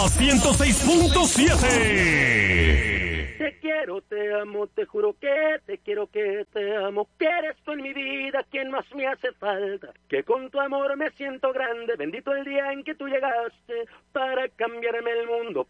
106.7. Te quiero, te amo, te juro que te quiero, que te amo, que eres tú en mi vida quien más me hace falta, que con tu amor me siento grande, bendito el día en que tú llegaste para cambiarme el mundo,